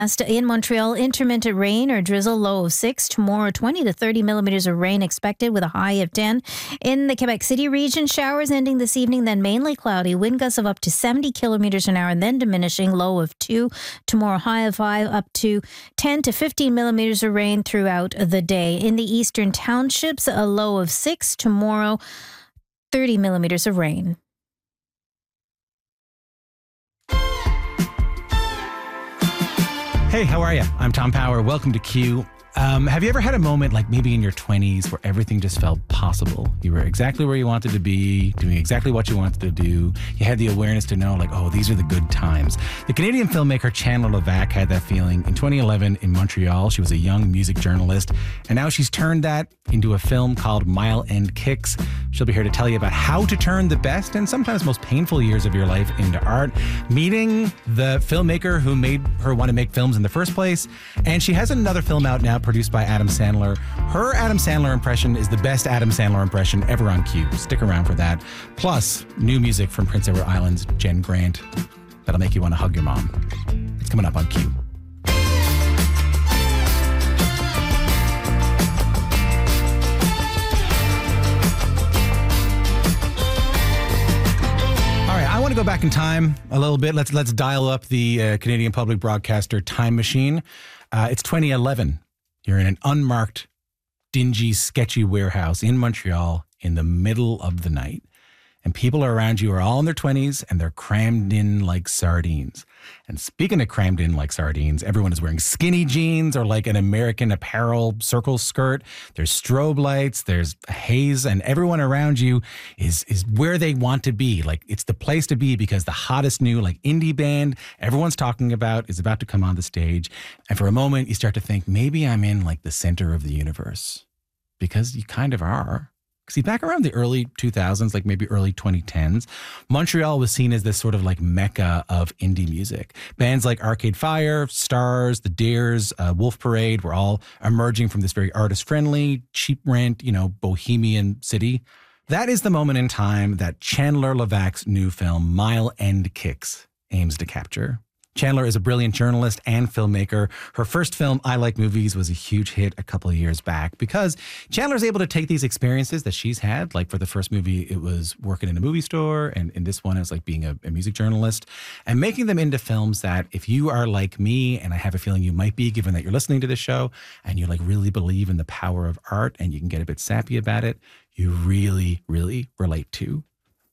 In Montreal, intermittent rain or drizzle, low of 6. Tomorrow, 20 to 30 millimeters of rain expected with a high of 10. In the Quebec City region, showers ending this evening, then mainly cloudy. Wind gusts of up to 70 kilometers an hour and then diminishing, low of 2. Tomorrow, high of 5, up to 10 to 15 millimeters of rain throughout the day. In the eastern townships, a low of 6. Tomorrow, 30 millimeters of rain. Hey, how are you? I'm Tom Power. Welcome to Q. Have you ever had a moment like maybe in your 20s where everything just felt possible? You were exactly where you wanted to be, doing exactly what you wanted to do. You had the awareness to know like, oh, these are the good times. The Canadian filmmaker Chandler Levac had that feeling in 2011 in Montreal. She was a young music journalist, and now she's turned that into a film called Mile End Kicks. She'll be here to tell you about how to turn the best and sometimes most painful years of your life into art, meeting the filmmaker who made her want to make films in the first place. And she has another film out now produced by Adam Sandler. Her Adam Sandler impression is the best Adam Sandler impression ever on Q. Stick around for that. Plus, new music from Prince Edward Island's Jen Grant that'll make you want to hug your mom. It's coming up on Q. I want to go back in time a little bit. Let's dial up the Canadian public broadcaster time machine. It's 2011. You're in an unmarked, dingy, sketchy warehouse in Montreal in the middle of the night. And people around you are all in their 20s and they're crammed in like sardines. And speaking of crammed in like sardines, everyone is wearing skinny jeans or like an American Apparel circle skirt. There's strobe lights, there's a haze, and everyone around you is where they want to be. Like it's the place to be because the hottest new like indie band everyone's talking about is about to come on the stage. And for a moment, you start to think, maybe I'm in like the center of the universe. Because you kind of are. See, back around the early 2000s, like maybe early 2010s, Montreal was seen as this sort of like mecca of indie music. Bands like Arcade Fire, Stars, The Dares, Wolf Parade were all emerging from this very artist-friendly, cheap rent, bohemian city. That is the moment in time that Chandler Levac's new film, Mile End Kicks, aims to capture. Chandler is a brilliant journalist and filmmaker. Her first film, I Like Movies, was a huge hit a couple of years back because Chandler's able to take these experiences that she's had. Like for the first movie, it was working in a movie store. And in this one, it's like being a music journalist and making them into films that if you are like me, and I have a feeling you might be, given that you're listening to this show and you like really believe in the power of art and you can get a bit sappy about it, you really, really relate to.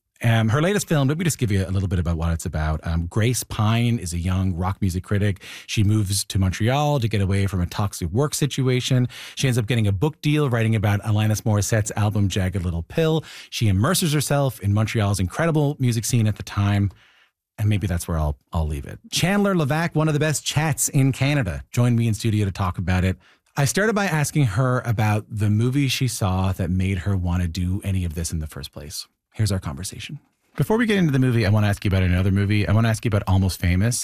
Her latest film, let me just give you a little bit about what it's about. Grace Pine is a young rock music critic. She moves to Montreal to get away from a toxic work situation. She ends up getting a book deal writing about Alanis Morissette's album, Jagged Little Pill. She immerses herself in Montreal's incredible music scene at the time. And maybe that's where I'll leave it. Chandler Levac, one of the best chats in Canada, joined me in studio to talk about it. I started by asking her about the movie she saw that made her want to do any of this in the first place. Here's our conversation. Before we get into the movie, I want to ask you about another movie. I want to ask you about Almost Famous.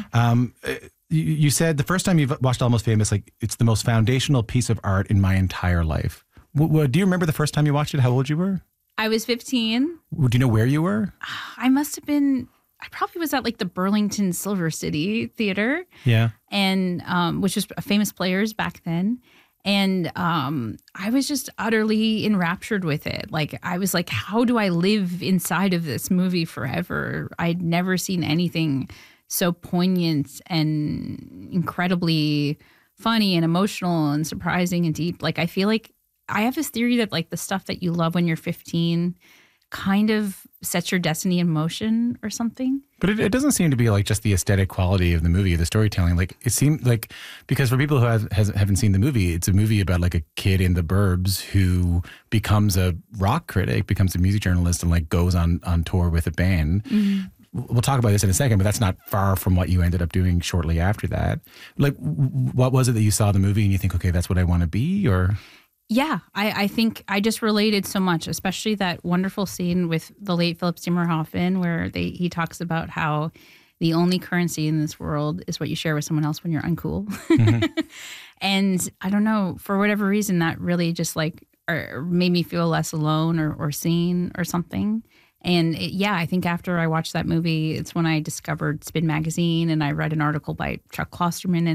You said the first time you've watched Almost Famous, like it's the most foundational piece of art in my entire life. Do you remember the first time you watched it? How old you were? I was 15. Do you know where you were? I probably was at like the Burlington Silver City Theater. Yeah. And which was Famous Players back then. And I was just utterly enraptured with it. Like, I was like, how do I live inside of this movie forever? I'd never seen anything so poignant and incredibly funny and emotional and surprising and deep. Like, I feel like I have this theory that like the stuff that you love when you're 15 kind of sets your destiny in motion or something. But it doesn't seem to be like just the aesthetic quality of the movie, the storytelling. Like it seemed like, because for people who haven't seen the movie, it's a movie about like a kid in the burbs who becomes a rock critic, becomes a music journalist, and like goes on tour with a band. Mm-hmm. We'll talk about this in a second, but that's not far from what you ended up doing shortly after that. Like, what was it that you saw the movie and you think, okay, that's what I want to be, or? Yeah, I think I just related so much, especially that wonderful scene with the late Philip Seymour Hoffman where he talks about how the only currency in this world is what you share with someone else when you're uncool. Mm-hmm. And I don't know, for whatever reason, that really just like made me feel less alone or seen or something. And I think after I watched that movie, it's when I discovered Spin Magazine and I read an article by Chuck Klosterman.